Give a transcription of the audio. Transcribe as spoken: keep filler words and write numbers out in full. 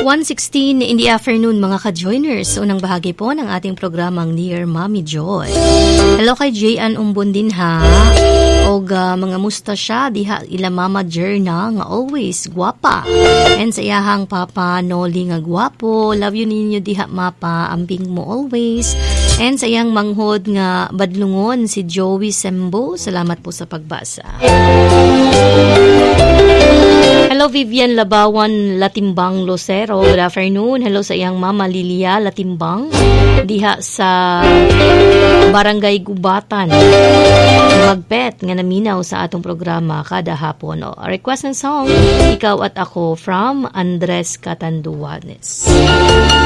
one sixteen in the afternoon mga ka-joiners. Unang bahagi po ng ating programang Dear Mommy Joy. Hello kay J. Ann Umbon din ha. O uh, mga musta siya, diha ila Mama Jerna nga always guwapa. And sa iyahang Papa Noli nga guwapo. Love you ninyo diha mapa, ambing mo always. And sa iyang manghod nga badlungon si Joey Sembo. Salamat po sa pagbasa. Hello Vivian Labawan Latimbang Lucero. Good afternoon. Hello sa iyang Mama Lilia Latimbang. Diha sa Barangay Gubatan. Magpet nga naminaw sa atong programa kada hapon. O, request ng song, Ikaw at Ako from Andres Catanduanes.